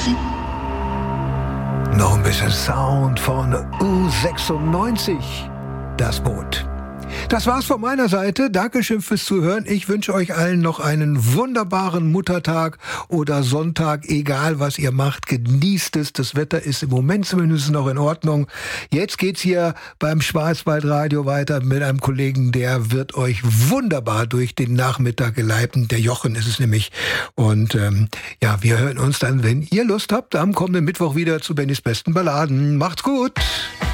Noch ein bisschen Sound von U96, das Boot. Das war's von meiner Seite. Dankeschön fürs Zuhören. Ich wünsche euch allen noch einen wunderbaren Muttertag oder Sonntag, egal was ihr macht. Genießt es. Das Wetter ist im Moment zumindest noch in Ordnung. Jetzt geht's hier beim Schwarzwaldradio weiter mit einem Kollegen, der wird euch wunderbar durch den Nachmittag geleiten. Der Jochen ist es nämlich. Und ja, wir hören uns dann, wenn ihr Lust habt, am kommenden Mittwoch wieder zu Bennys besten Balladen. Macht's gut!